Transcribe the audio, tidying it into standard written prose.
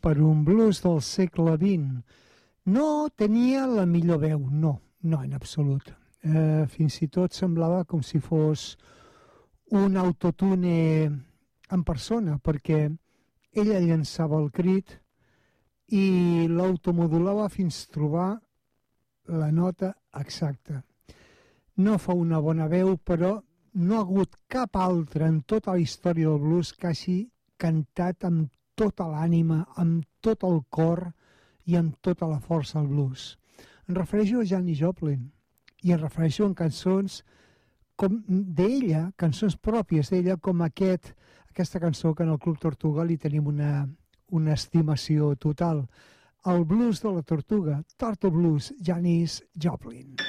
per un blues del segle XX. No tenia la millor veu, no en absolut. Fins i tot semblava com si fos un autotune en persona, perquè ella llançava el crit i l'automodulava fins a trobar la nota exacta. No fa una bona veu, però no ha hagut cap altre en tota la història del blues que hagi cantat amb tota l'ànima, amb tot el cor i amb tota la força al blues. Em refereixo a Janis Joplin i em refereixo a cançons com d'ella, cançons pròpies d'ella, com aquesta cançó que en el Club Tortuga li tenim una estimació total. El blues de la Tortuga, Turtle Blues, Janis Joplin.